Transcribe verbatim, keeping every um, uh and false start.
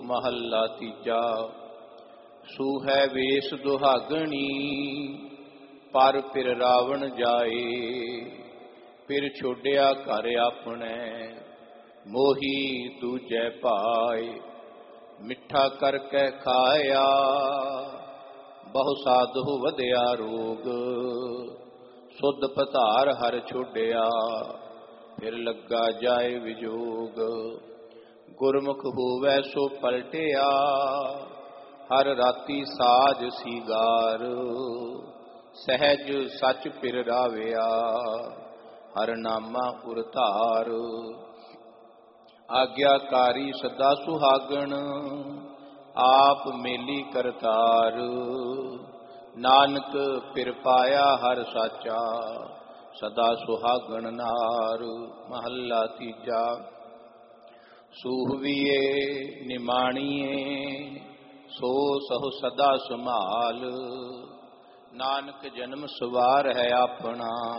महला तीजा। सूहै वेश दुहागणी पर फिर रावण जाए। फिर छोड़िया घर अपने मोही दूजै पाए। मिठा करके खाया बहु साधु वधिया रोग। सुध पधार हर छोड़िया फिर लगा जाए विजोग। गुरमुख होवै सो पलटिया हर राती साज सीगार। सहज सच फिर राविया हर नामा उरतार। आग्याकारी सदा सुहागण आप मेली करतार। नानक फिर पाया हर साचा सदा सुहागण नार। महला तीजा। सूहवीए निमाणीए सो सहो सदा संभाल। नानक जन्म सवार है अपना